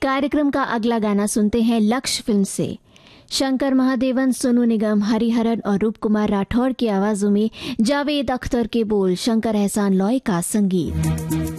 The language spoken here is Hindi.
कार्यक्रम का अगला गाना सुनते हैं लक्ष्य फिल्म से। शंकर महादेवन, सोनू निगम, हरिहरन और रूप कुमार राठौर की आवाजों में जावेद अख्तर के बोल, शंकर एहसान लॉय का संगीत।